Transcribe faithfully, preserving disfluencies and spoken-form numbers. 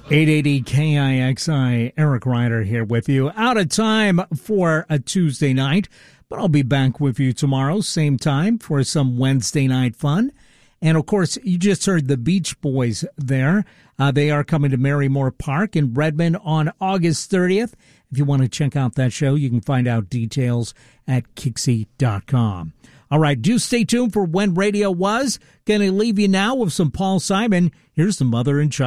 eight eighty K I X I, Eric Ryder here with you. Out of time for a Tuesday night, but I'll be back with you tomorrow, same time, for some Wednesday night fun. And, of course, you just heard the Beach Boys there. Uh, they are coming to Marymore Park in Redmond on August thirtieth. If you want to check out that show, you can find out details at Kixie dot com. All right, do stay tuned for When Radio Was. Going to leave you now with some Paul Simon. Here's the Mother and Child.